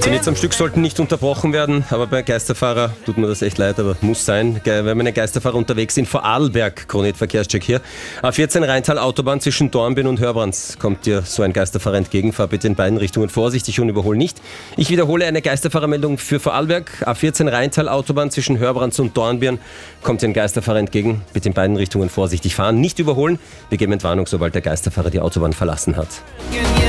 Jetzt am Stück sollten nicht unterbrochen werden, aber bei Geisterfahrer tut mir das echt leid, aber muss sein. Wenn meine Geisterfahrer unterwegs sind, vor Arlberg, Kronit Verkehrscheck hier. A14 Rheintal Autobahn zwischen Dornbirn und Hörbrands kommt dir so ein Geisterfahrer entgegen. Fahr bitte in beiden Richtungen vorsichtig und überhol nicht. Ich wiederhole eine Geisterfahrermeldung für Vorarlberg. A14 Rheintal Autobahn zwischen Hörbrands und Dornbirn kommt dir ein Geisterfahrer entgegen. Bitte in beiden Richtungen vorsichtig fahren, nicht überholen. Wir geben Entwarnung, sobald der Geisterfahrer die Autobahn verlassen hat.